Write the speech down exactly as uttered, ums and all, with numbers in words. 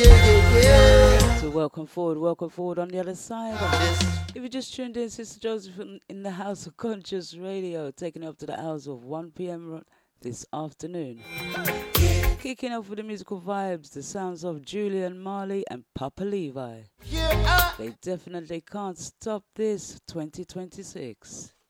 yeah, yeah, yeah. So welcome forward, welcome forward on the other side. If you just tuned in, Sister Joseph in, in the House of Conscious Radio, taking up to the hours of one p.m. this afternoon. Kicking off with the musical vibes, the sounds of Julian Marley and Papa Levi. Yeah, I- They definitely can't stop this twenty twenty-six.